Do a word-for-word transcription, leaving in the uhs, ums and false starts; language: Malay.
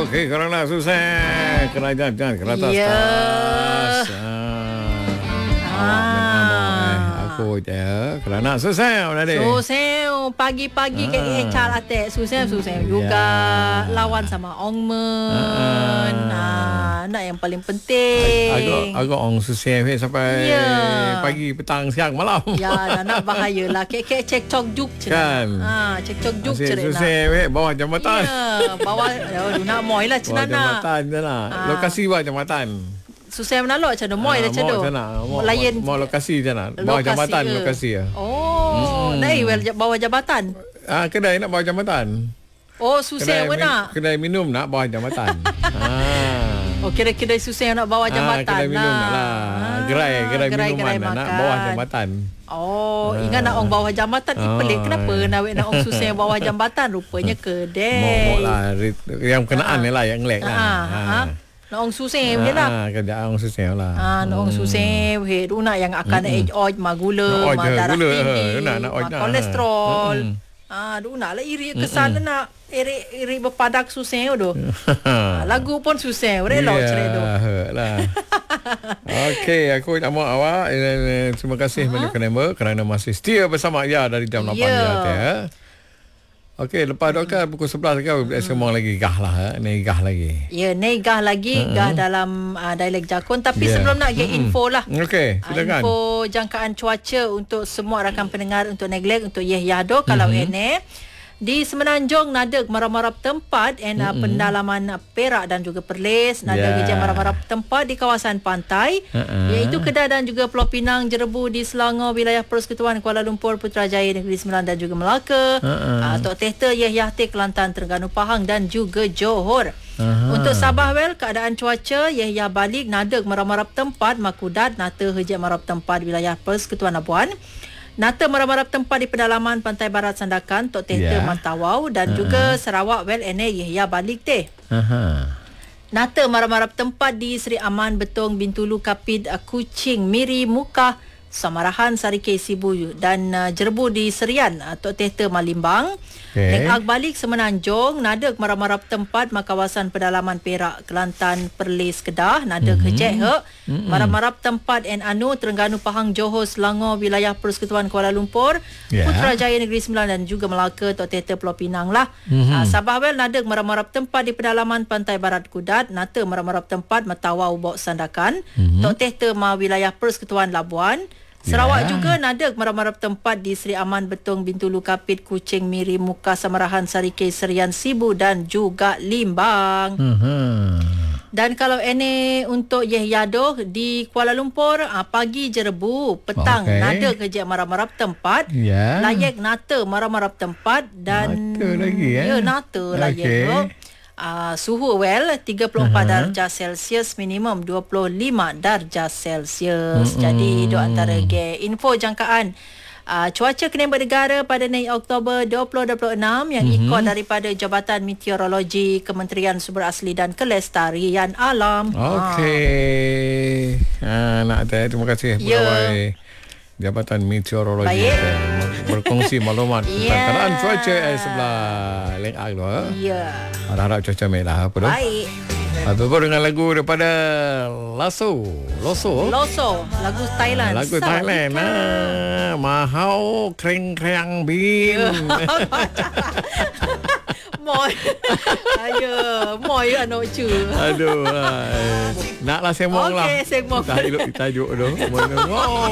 Okey, kerana susah. Kerajaan jangan kerana Ya. tas. Aku je kerana susah mana dia. Susah pagi-pagi ke Ah. eh cara tek susah susah juga Ya. lawan sama Ong Men. Ah, nak yang paling penting. Agak agak orang susah weh sampai Ya. pagi, petang, siang, malam. Ya, dah nak bahaya lah. Kek-kek cek cok juk Kan. Ha, cek cok juk Masih cerita. susah weh bawah jambatan. Ya, bawah ya, nak moi lah Bawah cina nak. jambatan je lah. Ah. Lokasi bawah jambatan. Susah menalok macam tu. Moi dah macam tu. Mau Layan mau lokasi je nak. Bawah lokasi jambatan ke? lokasi ya. Oh, hmm. Naik well bawah jabatan. Ah, kedai nak bawah jambatan. Oh, susah pun min- nak. Kedai minum nak bawah jambatan. ah. Oh, kira-kira susah nak bawah jambatan Ah, kedai minum nak lah. Ah, Gerai, gerai, gerai, minuman gerai nak, nak makan. bawah jambatan. Oh, ingat nak orang bawah jambatan. Eh, Ah. pelik kenapa nak nak orang susah yang bawah jambatan? Rupanya kedai. Mau lah yang kenaan ni lah yang lek lah. Ah, ah. Nak orang susah je lah. Ah, kerja orang susah lah. Ah, nak orang susah, weh, tu nak yang akan age oil, mah gula, Nak mah oil je, darah gula, tinggi, nak- nak oil mah dah. kolesterol. Mm-mm. Ah, tu nak lah iri kesal nak iri-iri berpadak susah tu. Ah, lagu pun susah, relok cerita tu. Ya, lah. Okey, aku nak maaf awak. Eh, Terima kasih banyak kerana kerana masih setia bersama ya dari jam lapan Ya. ya. ya. Okey, lepas tu kan pukul sebelas kan hmm. semua lagi gah lah, ni gah lagi. Ya, ni gah lagi, uh-huh. gah dalam uh, dialek Jakun. Tapi Ya. sebelum nak get Mm-mm. info lah. Okey, Ah, silakan. info jangkaan cuaca untuk semua rakan pendengar untuk neglek untuk Yeh Yahdo kalau Mhm. ene di Semenanjung nada marap-marap tempat and uh, pendalaman uh, Perak dan juga Perlis nada Ya. gejak marap-marap tempat di kawasan pantai Uh-uh. iaitu Kedah dan juga Pulau Pinang, Jerebu di Selangor, wilayah Persekutuan Kuala Lumpur, Putrajaya, Negeri Sembilan dan juga Melaka, Uh-uh. uh, Tok Tehta, Yeh Yahti, Kelantan, Terengganu, Pahang dan juga Johor. Aha. Untuk Sabah well keadaan cuaca Yeh Yah balik nada marap-marap tempat Makudat nata hejak marap tempat wilayah Persekutuan Labuan. Nata marap-marap tempat di pedalaman pantai barat Sandakan, Tok Tehta, Ya. Mantawau dan Uh-huh. juga Sarawak well ene Yeh Yah balik teh. Aha. Nata marap-marap tempat di Seri Aman, Betong, Bintulu, Kapit, uh, Kuching, Miri, Mukah, Samarahan, Sarikei, Sibu dan uh, Jerebu di Serian, uh, Tok Tehta, Malimbang. Okey. Neng balik Semenanjung, nada marap-marap tempat kawasan pedalaman Perak, Kelantan, Perlis, Kedah, nada mm-hmm. kejek he. Mm-hmm. Marap-marap tempat en anu Terengganu, Pahang, Johor, Selangor, wilayah Persekutuan Kuala Lumpur, Ya. Putrajaya, Negeri Sembilan dan juga Melaka, Tok Tehta, Pulau Pinang lah. Mhm. Uh, Sabah well nada marap-marap tempat di pedalaman pantai barat Kudat, nata marap-marap tempat Matawau, Bok Sandakan, Mhm. Tok Tehta, ma wilayah Persekutuan Labuan. Sarawak Ya. juga nada marap-marap tempat di Seri Aman, Betong, Bintulu, Kapit, Kuching, Miri, Mukah, Samarahan, Sarikei, Serian, Sibu dan juga Limbang. Hmm. Dan kalau ini untuk Yeh Yahdo di Kuala Lumpur, ah, pagi Jerebu, petang Okey. nada kerja marap-marap tempat, Ya. layak nata marap-marap tempat dan Nata lagi, eh? ya nata layak Okey. tu. Uh, suhu well tiga puluh empat Uh-huh. darjah Celsius, minimum dua puluh lima darjah Celsius. Mm-mm. Jadi itu antara ge info jangkaan uh, cuaca Kenembet Negara pada enam Oktober dua ribu dua puluh enam yang Mhm. ikut daripada Jabatan Meteorologi Kementerian Sumber Asli dan Kelestarian Alam. Okey. Ha, nak tanya terima kasih Ya. pegawai Jabatan Meteorologi Baik. dan berkongsi maklumat tentang Ya. keadaan cuaca eh, sebelah Leng Ak tu. Ha? Ya. Harap-harap cuaca merah apa tu. Baik. Apa dengan lagu daripada Lasso. Loso. Loso, lagu Thailand. Lagu Thailand. Ah, mahau kreng-kreng bin. Moi. Ayo, moi anak cu. Aduh. Ai. Naklah semong lah. Okey, semong. Tajuk tajuk tu. Mana ngau.